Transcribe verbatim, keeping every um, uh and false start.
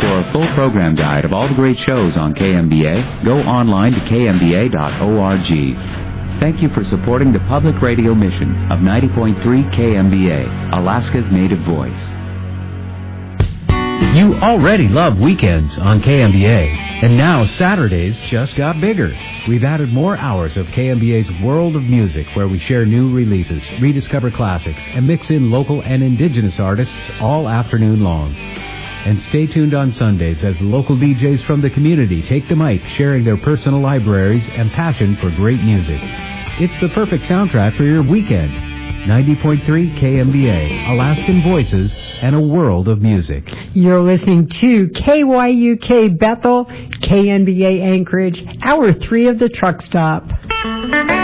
For a full program guide of all the great shows on K M B A, go online to k m b a dot org. Thank you for supporting the public radio mission of ninety point three K M B A, Alaska's native voice. You already love weekends on K M B A, and now Saturdays just got bigger. We've added more hours of K M B A's World of Music, where we share new releases, rediscover classics, and mix in local and indigenous artists all afternoon long. And stay tuned on Sundays as local D Js from the community take the mic, sharing their personal libraries and passion for great music. It's the perfect soundtrack for your weekend. ninety point three K M B A, Alaskan Voices and a World of Music. You're listening to K Y U K Bethel, K M B A Anchorage, Hour three of the Truck Stop.